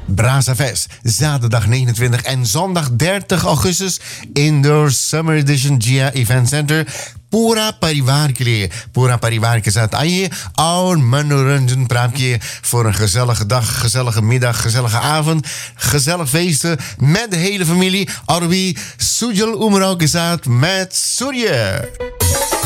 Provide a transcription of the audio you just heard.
Brasa Fest. Zaterdag 29 en zondag 30 augustus. Indoor Summer Edition Gia Event Center. पूरा परिवार के लिए, पूरा परिवार के साथ आइए और मनोरंजन प्राप्त किए voor een gezellige dag, gezellige middag, gezellige avond, gezellig feesten met de hele familie. और भी सुजल उमराव के साथ met Surya.